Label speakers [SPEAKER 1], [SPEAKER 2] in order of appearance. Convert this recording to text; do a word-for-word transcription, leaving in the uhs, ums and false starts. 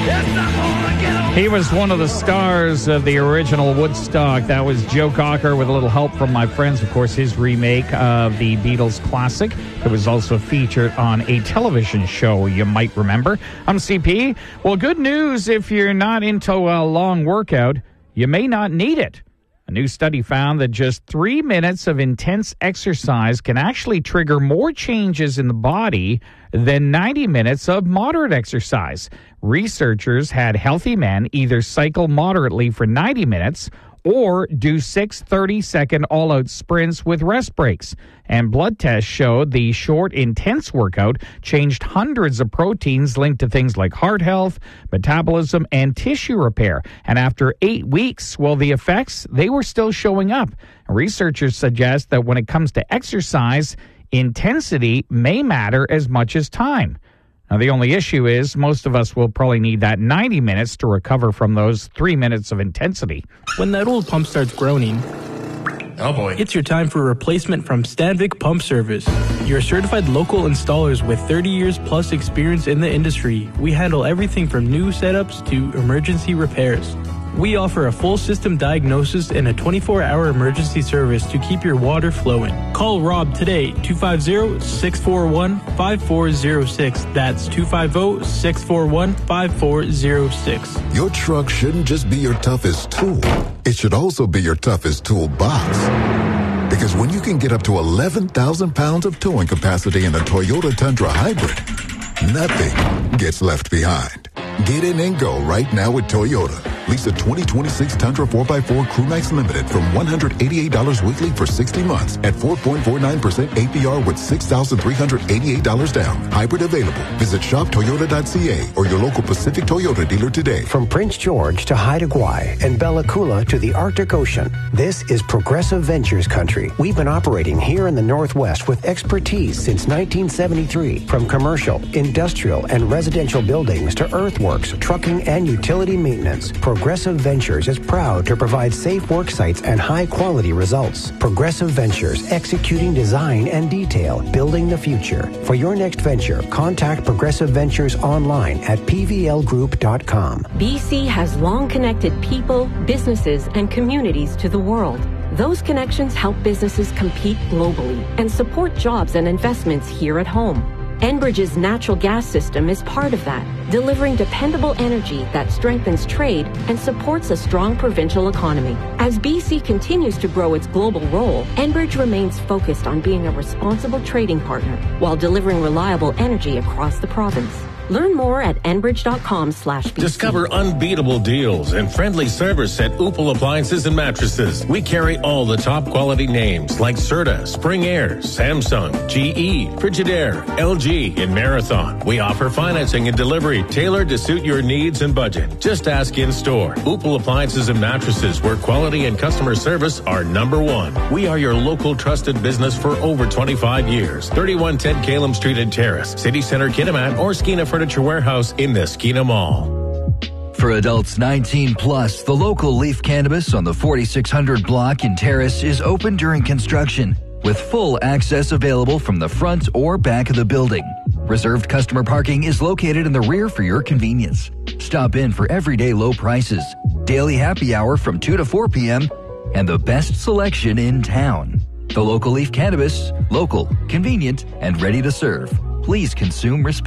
[SPEAKER 1] He was one of the stars of the original Woodstock. That was Joe Cocker with a little help from my friends. Of course, his remake of the Beatles classic. It was also featured on a television show you might remember. I'm C P. Well, good news if you're not into a long workout, you may not need it. A new study found that just three minutes of intense exercise can actually trigger more changes in the body than ninety minutes of moderate exercise. Researchers had healthy men either cycle moderately for ninety minutes or do six thirty-second all-out sprints with rest breaks. And blood tests showed the short, intense workout changed hundreds of proteins linked to things like heart health, metabolism, and tissue repair. And after eight weeks, well, the effects, they were still showing up. Researchers suggest that when it comes to exercise, intensity may matter as much as time. Now, the only issue is most of us will probably need that ninety minutes to recover from those three minutes of intensity.
[SPEAKER 2] When that old pump starts groaning,
[SPEAKER 3] oh boy,
[SPEAKER 2] it's your time for a replacement from Stanvik Pump Service. Your certified local installers with thirty years plus experience in the industry. We handle everything from new setups to emergency repairs. We offer a full system diagnosis and a twenty-four hour emergency service to keep your water flowing. Call Rob today, two five zero, six four one, five four zero six. That's two five zero, six four one, five four zero six.
[SPEAKER 4] Your truck shouldn't just be your toughest tool. It should also be your toughest toolbox. Because when you can get up to eleven thousand pounds of towing capacity in a Toyota Tundra Hybrid, nothing gets left behind. Get in and go right now with Toyota. Lease a twenty twenty-six Tundra four by four Crewmax Limited from one hundred eighty-eight dollars weekly for sixty months at four point four nine percent A P R with six thousand three hundred eighty-eight dollars down. Hybrid available. Visit shop toyota dot c a or your local Pacific Toyota dealer today.
[SPEAKER 5] From Prince George to Haida Gwaii and Bella Coola to the Arctic Ocean, this is Progressive Ventures country. We've been operating here in the Northwest with expertise since nineteen seventy-three. From commercial, industrial, and residential buildings to earthworks, trucking, and utility maintenance, Progressive Ventures is proud to provide safe work sites and high-quality results. Progressive Ventures, executing design and detail, building the future. For your next venture, contact Progressive Ventures online at p v l group dot com.
[SPEAKER 6] B C has long connected people, businesses, and communities to the world. Those connections help businesses compete globally and support jobs and investments here at home. Enbridge's natural gas system is part of that, delivering dependable energy that strengthens trade and supports a strong provincial economy. As B C continues to grow its global role, Enbridge remains focused on being a responsible trading partner while delivering reliable energy across the province. Learn more at enbridge.com slash BC.
[SPEAKER 3] Discover unbeatable deals and friendly service at Opal Appliances and Mattresses. We carry all the top quality names like Serta, Spring Air, Samsung, G E, Frigidaire, L G, and Marathon. We offer financing and delivery tailored to suit your needs and budget. Just ask in store. Opal Appliances and Mattresses, where quality and customer service are number one. We are your local trusted business for over twenty-five years. thirty-one ten Calum Street and Terrace, City Center, Kitimat, or Skeena Furniture Warehouse in the Skeena Mall.
[SPEAKER 7] For adults nineteen plus, the local Leaf Cannabis on the forty-six hundred block in Terrace is open during construction, with full access available from the front or back of the building. Reserved customer parking is located in the rear for your convenience. Stop in for everyday low prices, daily happy hour from two to four p.m., and the best selection in town. The local Leaf Cannabis, local, convenient, and ready to serve. Please consume responsibly.